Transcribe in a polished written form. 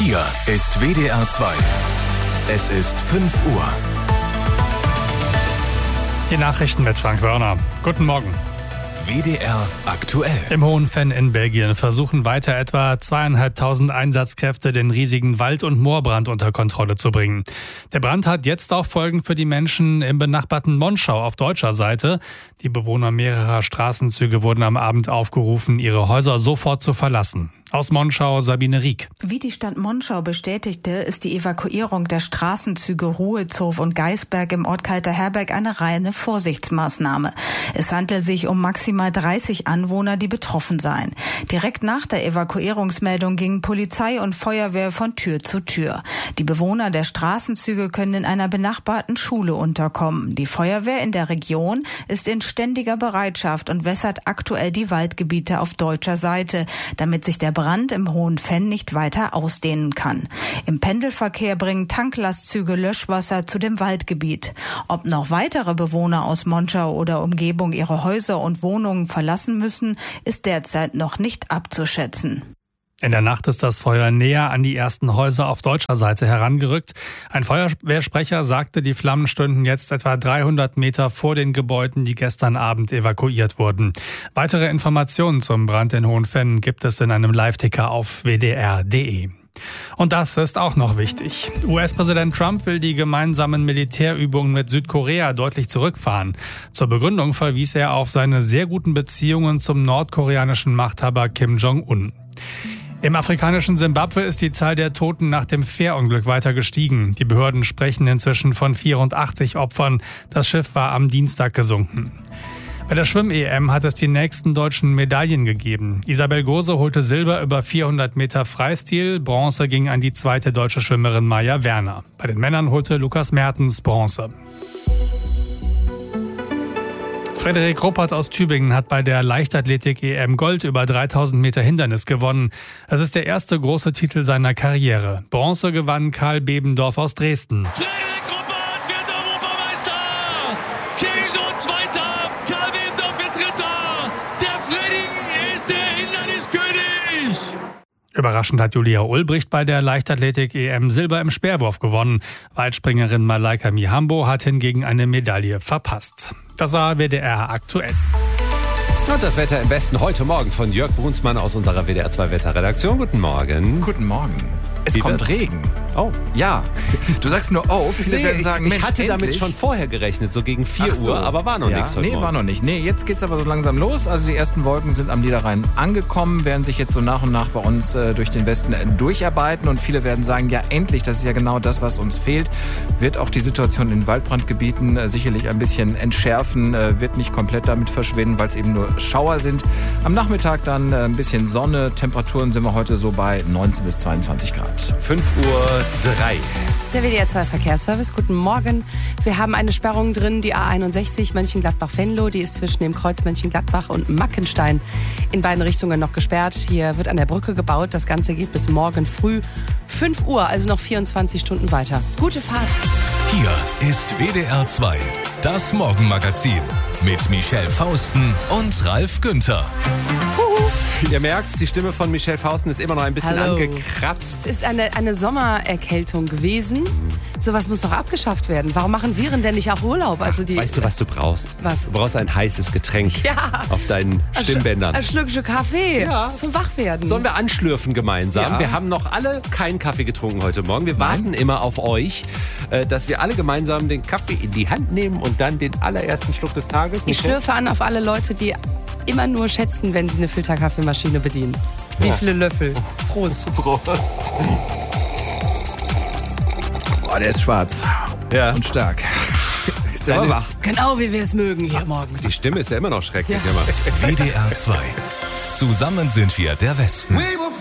Hier ist WDR 2. Es ist 5 Uhr. Die Nachrichten mit Frank Wörner. Guten Morgen. WDR aktuell. Im Hohen Venn in Belgien versuchen weiter etwa 2.500 Einsatzkräfte, den riesigen Wald- und Moorbrand unter Kontrolle zu bringen. Der Brand hat jetzt auch Folgen für die Menschen im benachbarten Monschau auf deutscher Seite. Die Bewohner mehrerer Straßenzüge wurden am Abend aufgerufen, ihre Häuser sofort zu verlassen. Aus Monschau Sabine Rieck. Wie die Stadt Monschau bestätigte, ist die Evakuierung der Straßenzüge Ruhezow und Geisberg im Ort Kalterherberg eine reine Vorsichtsmaßnahme. Es handelt sich um maximal 30 Anwohner, die betroffen seien. Direkt nach der Evakuierungsmeldung gingen Polizei und Feuerwehr von Tür zu Tür. Die Bewohner der Straßenzüge können in einer benachbarten Schule unterkommen. Die Feuerwehr in der Region ist in ständiger Bereitschaft und wässert aktuell die Waldgebiete auf deutscher Seite, damit sich der Brand im Hohen Venn nicht weiter ausdehnen kann. Im Pendelverkehr bringen Tanklastzüge Löschwasser zu dem Waldgebiet. Ob noch weitere Bewohner aus Monschau oder Umgebung ihre Häuser und Wohnungen verlassen müssen, ist derzeit noch nicht abzuschätzen. In der Nacht ist das Feuer näher an die ersten Häuser auf deutscher Seite herangerückt. Ein Feuerwehrsprecher sagte, die Flammen stünden jetzt etwa 300 Meter vor den Gebäuden, die gestern Abend evakuiert wurden. Weitere Informationen zum Brand in Hohen Venn gibt es in einem Live-Ticker auf wdr.de. Und das ist auch noch wichtig. US-Präsident Trump will die gemeinsamen Militärübungen mit Südkorea deutlich zurückfahren. Zur Begründung verwies er auf seine sehr guten Beziehungen zum nordkoreanischen Machthaber Kim Jong-un. Im afrikanischen Simbabwe ist die Zahl der Toten nach dem Fährunglück weiter gestiegen. Die Behörden sprechen inzwischen von 84 Opfern. Das Schiff war am Dienstag gesunken. Bei der Schwimm-EM hat es die nächsten deutschen Medaillen gegeben. Isabel Gose holte Silber über 400 Meter Freistil. Bronze ging an die zweite deutsche Schwimmerin Maja Werner. Bei den Männern holte Lukas Mertens Bronze. Frederik Ruppert aus Tübingen hat bei der Leichtathletik-EM Gold über 3000 Meter Hindernis gewonnen. Es ist der erste große Titel seiner Karriere. Bronze gewann Karl Bebendorf aus Dresden. Frederik Ruppert wird Europameister! Thierry Jean Zweiter, Karl Bebendorf wird Dritter! Der Freddy ist der Hinderniskönig! Überraschend hat Julia Ulbricht bei der Leichtathletik-EM Silber im Speerwurf gewonnen. Weitspringerin Malaika Mihambo hat hingegen eine Medaille verpasst. Das war WDR aktuell. Und das Wetter im Westen heute Morgen von Jörg Brunsmann aus unserer WDR 2 Wetterredaktion. Guten Morgen. Guten Morgen. Es kommt Regen. Oh. Ja, du sagst nur viele werden sagen, ich Mensch, hatte damit endlich. schon vorher gerechnet, so gegen 4 Uhr, aber war noch nichts heute Morgen. War noch nicht. Nee, jetzt geht's aber so langsam los. Also die ersten Wolken sind am Niederrhein angekommen, werden sich jetzt so nach und nach bei uns durch den Westen durcharbeiten und viele werden sagen, ja endlich, das ist ja genau das, was uns fehlt. Wird auch die Situation in den Waldbrandgebieten sicherlich ein bisschen entschärfen, wird nicht komplett damit verschwinden, weil es eben nur Schauer sind. Am Nachmittag dann ein bisschen Sonne, Temperaturen sind wir heute so bei 19 bis 22 Grad. 5:03 Uhr. Der WDR 2 Verkehrsservice, guten Morgen. Wir haben eine Sperrung drin, die A61 Mönchengladbach-Venlo. Die ist zwischen dem Kreuz Mönchengladbach und Mackenstein in beiden Richtungen noch gesperrt. Hier wird an der Brücke gebaut. Das Ganze geht bis morgen früh 5 Uhr, also noch 24 Stunden weiter. Gute Fahrt. Hier ist WDR 2, das Morgenmagazin mit Michelle Fausten und Ralf Günther. Ihr merkt's, die Stimme von Michelle Fausten ist immer noch ein bisschen Hallo. angekratzt. Es ist eine Sommererkältung gewesen. Sowas muss doch abgeschafft werden. Warum machen Viren denn nicht auch Urlaub? Also Weißt du, was du brauchst? Was? Du brauchst ein heißes Getränk auf deinen Stimmbändern. Ein Schlückchen Kaffee zum Wachwerden. Sollen wir anschlürfen gemeinsam? Ja. Wir haben noch alle keinen Kaffee getrunken heute Morgen. Wir warten immer auf euch, dass wir alle gemeinsam den Kaffee in die Hand nehmen und dann den allerersten Schluck des Tages. Ich schlürfe an auf alle Leute, die immer nur schätzen, wenn sie eine Filterkaffeemaschine bedienen. Wie viele Löffel? Prost. Prost. Oh, der ist schwarz und stark. Jetzt sind wir wach. Genau wie wir es mögen hier morgens. Die Stimme ist ja immer noch schrecklich. WDR 2. Zusammen sind wir der Westen.